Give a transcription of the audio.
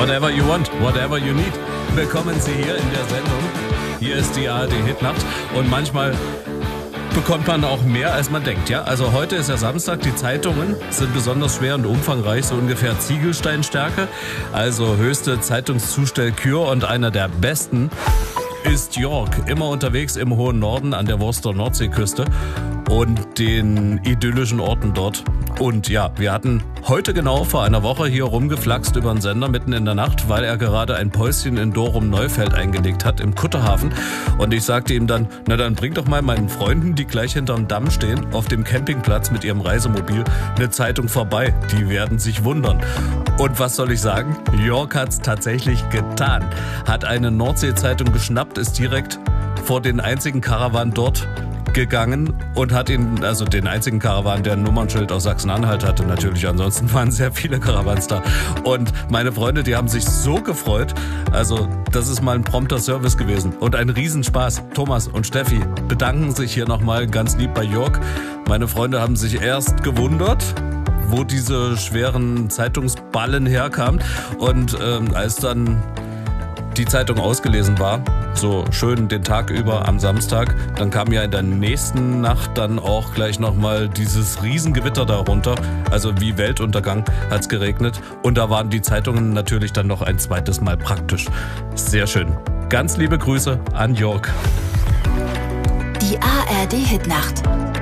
Whatever you want, whatever you need. Willkommen Sie hier in der Sendung. Hier ist die ARD Hitnacht und manchmal bekommt man auch mehr, als man denkt. Ja, also heute ist ja Samstag, die Zeitungen sind besonders schwer und umfangreich, so ungefähr Ziegelsteinstärke, also höchste Zeitungszustellkür, und einer der besten ist York, immer unterwegs im hohen Norden an der Worcester Nordseeküste und den idyllischen Orten dort. Und ja, wir hatten heute genau vor einer Woche hier rumgeflaxt über den Sender mitten in der Nacht, weil er gerade ein Päuschen in Dorum-Neufeld eingelegt hat im Kutterhafen. Und ich sagte ihm dann, na dann bring doch mal meinen Freunden, die gleich hinterm Damm stehen, auf dem Campingplatz mit ihrem Reisemobil, eine Zeitung vorbei. Die werden sich wundern. Und was soll ich sagen? York hat's tatsächlich getan. Hat eine Nordsee-Zeitung geschnappt, ist direkt vor den einzigen Karawan dort gegangen und hat ihn, also den einzigen Karawan, der ein Nummernschild aus Sachsen-Anhalt hatte natürlich, ansonsten waren sehr viele Karawans da. Und meine Freunde, die haben sich so gefreut, also das ist mal ein prompter Service gewesen und ein Riesenspaß. Thomas und Steffi bedanken sich hier nochmal ganz lieb bei York. Meine Freunde haben sich erst gewundert, wo diese schweren Zeitungsballen herkamen, und als dann die Zeitung ausgelesen war, so schön den Tag über am Samstag, dann kam ja in der nächsten Nacht dann auch gleich nochmal dieses Riesengewitter darunter, also wie Weltuntergang hat's geregnet, und da waren die Zeitungen natürlich dann noch ein zweites Mal praktisch. Sehr schön. Ganz liebe Grüße an York. Die ARD Hitnacht.